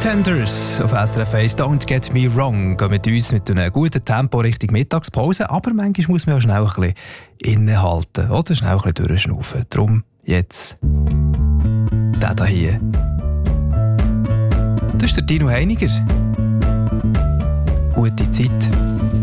Pretenders auf SRF 1. Don't get me wrong. Gehen mit uns mit einem guten Tempo Richtung Mittagspause. Aber manchmal muss man auch schnell ein bisschen innehalten oder schnell ein bisschen durchschnaufen. Darum jetzt der hier. Das ist der Dino Heiniger. Gute Zeit.